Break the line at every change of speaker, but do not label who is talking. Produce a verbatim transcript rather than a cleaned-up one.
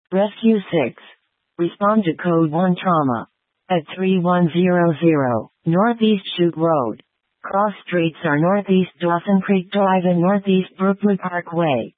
Rescue six. Respond to Code one Trauma. At three one zero zero, Northeast Chute Road. Cross streets are Northeast Dawson Creek Drive and Northeast Brookwood Parkway.